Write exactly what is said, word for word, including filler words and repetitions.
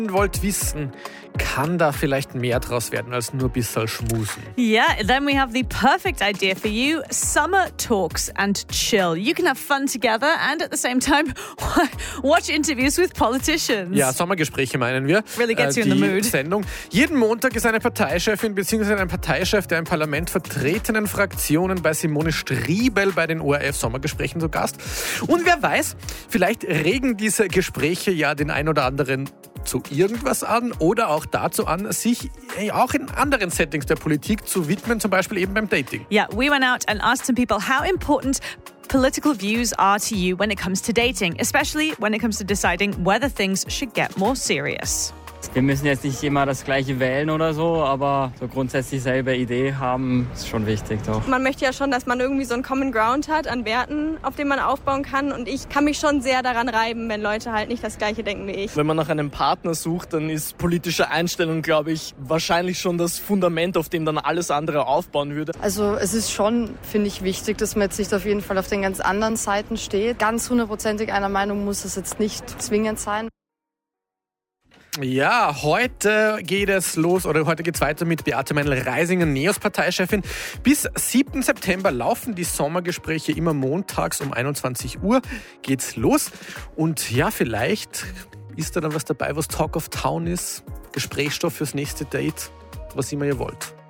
wollt wissen, kann da vielleicht mehr draus werden als nur ein bisschen schmusen? Yeah, then we have the perfect idea for you. Summer talks and chill. You can have fun together and at the same time watch interviews with politicians. Ja, Sommergespräche meinen wir. Really gets you in the die mood. Sendung. Jeden Montag ist eine Parteichefin bzw. ein Parteichef der im Parlament vertretenen Fraktionen bei Simone Striebel bei den O R F-Sommergesprächen zu Gast. Und wer weiß, vielleicht regen diese Gespräche ja den ein oder anderen zu irgendwas an oder auch dazu an, sich auch in anderen Settings der Politik zu widmen, zum Beispiel eben beim Dating. Yeah, we went out and asked some people how important political views are to you when it comes to dating, especially when it comes to deciding whether things should get more serious. Wir müssen jetzt nicht immer das Gleiche wählen oder so, aber so grundsätzlich selbe Idee haben, ist schon wichtig doch. Man möchte ja schon, dass man irgendwie so einen Common Ground hat an Werten, auf denen man aufbauen kann. Und ich kann mich schon sehr daran reiben, wenn Leute halt nicht das Gleiche denken wie ich. Wenn man nach einem Partner sucht, dann ist politische Einstellung, glaube ich, wahrscheinlich schon das Fundament, auf dem dann alles andere aufbauen würde. Also es ist schon, finde ich, wichtig, dass man jetzt nicht auf jeden Fall auf den ganz anderen Seiten steht. Ganz hundertprozentig einer Meinung muss es jetzt nicht zwingend sein. Ja, heute geht es los oder heute geht es weiter mit Beate Meinl-Reisinger, NEOS-Parteichefin. Bis siebten September laufen die Sommergespräche immer montags um einundzwanzig Uhr geht's los. Und ja, vielleicht ist da dann was dabei, was Talk of Town ist, Gesprächsstoff fürs nächste Date, was immer ihr wollt.